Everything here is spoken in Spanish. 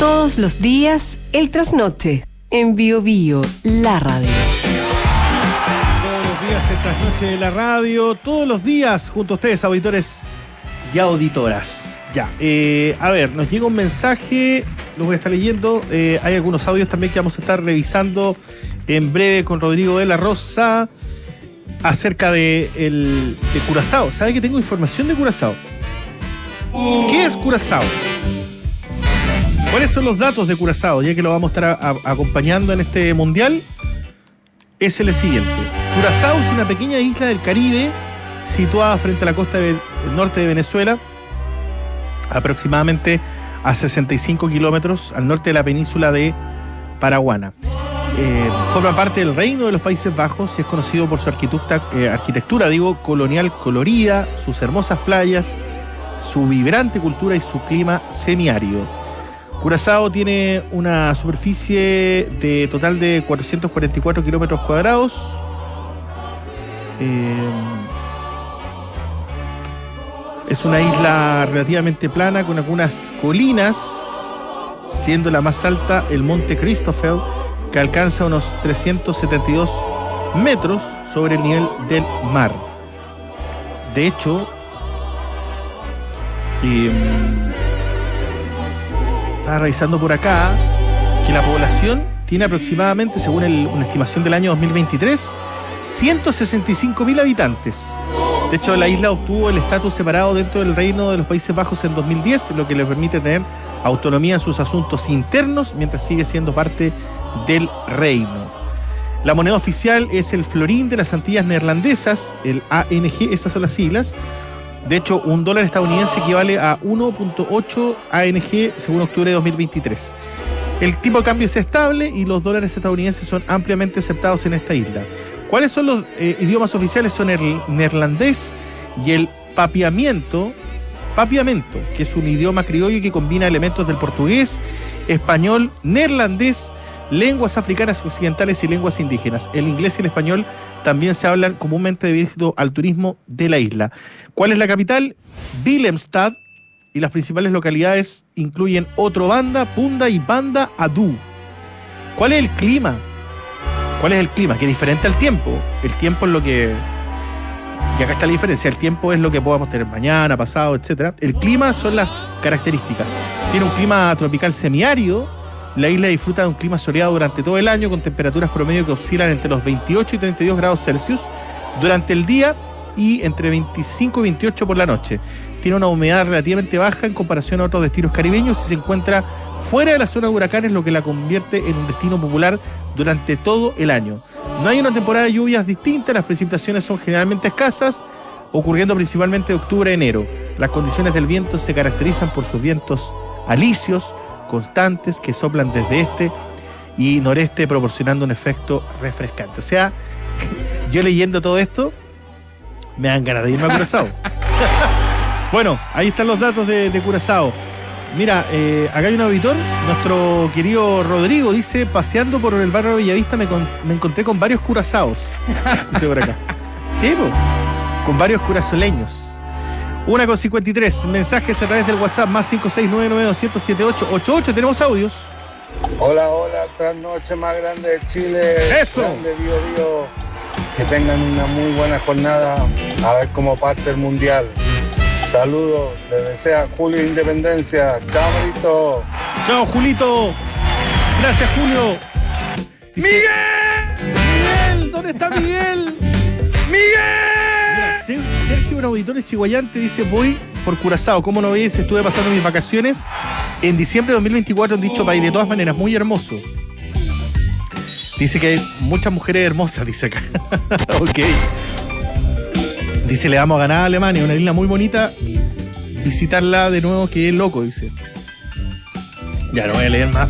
Todos los días, el trasnoche. En Bio Bio, la radio. Todos los días, el trasnoche de la radio. Todos los días, junto a ustedes, auditores y auditoras. Ya, a ver, nos llega un mensaje, lo voy a estar leyendo. Hay algunos audios también que vamos a estar revisando en breve con Rodrigo de la Rosa acerca de Curazao. ¿Sabe que tengo información de Curazao? ¿Qué es Curazao? ¿Cuáles son los datos de Curazao? Ya que lo vamos a estar acompañando en este mundial, es el siguiente. Curazao es una pequeña isla del Caribe situada frente a la costa del norte de Venezuela, aproximadamente a 65 kilómetros al norte de la península de Paraguana. Forma parte del Reino de los Países Bajos y es conocido por su arquitectura colonial colorida, sus hermosas playas, su vibrante cultura y su clima semiárido. Curazao tiene una superficie total de 444 kilómetros cuadrados. Es una isla relativamente plana con algunas colinas, siendo la más alta el Monte Christoffel, que alcanza unos 372 metros sobre el nivel del mar. De hecho, estaba revisando por acá que la población tiene aproximadamente, según una estimación del año 2023, 165.000 habitantes. De hecho, la isla obtuvo el estatus separado dentro del Reino de los Países Bajos en 2010, lo que le permite tener autonomía en sus asuntos internos mientras sigue siendo parte del reino. La moneda oficial es el florín de las Antillas Neerlandesas, el ANG, esas son las siglas. De hecho, $1 estadounidense equivale a 1.8 ANG según octubre de 2023. El tipo de cambio es estable y los dólares estadounidenses son ampliamente aceptados en esta isla. ¿Cuáles son los idiomas oficiales? Son el neerlandés y el papiamento, que es un idioma criollo que combina elementos del portugués, español, neerlandés, lenguas africanas occidentales y lenguas indígenas. El inglés y el español también se hablan comúnmente debido al turismo de la isla. ¿Cuál es la capital? Willemstad, y las principales localidades incluyen Otrobanda, Punda y Banda Adu. ¿Cuál es el clima? Que es diferente al tiempo. El tiempo es lo que... Y acá está la diferencia. El tiempo es lo que podamos tener mañana, pasado, etc. El clima son las características. Tiene un clima tropical semiárido. La isla disfruta de un clima soleado durante todo el año, con temperaturas promedio que oscilan entre los 28 y 32 grados Celsius durante el día y entre 25 y 28 por la noche. Tiene una humedad relativamente baja en comparación a otros destinos caribeños y se encuentra fuera de la zona de huracanes, lo que la convierte en un destino popular durante todo el año. No hay una temporada de lluvias distinta, las precipitaciones son generalmente escasas, ocurriendo principalmente de octubre a enero. Las condiciones del viento se caracterizan por sus vientos alisios, constantes, que soplan desde este y noreste, proporcionando un efecto refrescante. O sea, yo leyendo todo esto, me dan ganas de irme a Curazao. Bueno, ahí están los datos de Curazao. Mira, acá hay un auditor, nuestro querido Rodrigo, dice: paseando por el barrio de Bellavista me encontré con varios curazaos. Dice por acá. Sí, pues, con varios curazoleños. 1:53, mensajes a través del WhatsApp, más 56992078888. Tenemos audios. Hola, trasnoche más grande de Chile. ¡Eso! Grande Bio Bio. Que tengan una muy buena jornada, a ver cómo parte el mundial. Saludos, les desea Julio Independencia. Chao, Marito. Chao, Julito. Gracias, Julio. Dice, ¡Miguel! ¿Dónde está Miguel? ¡Miguel! Mira, Sergio, un auditor chihuayante, dice: voy por Curazao. ¿Cómo no ves? Estuve pasando mis vacaciones en diciembre de 2024 en dicho país. De todas maneras, muy hermoso. Dice que hay muchas mujeres hermosas, dice acá. Ok. Dice: le vamos a ganar a Alemania, una isla muy bonita. Visitarla de nuevo, que es loco, dice. Ya no voy a leer más.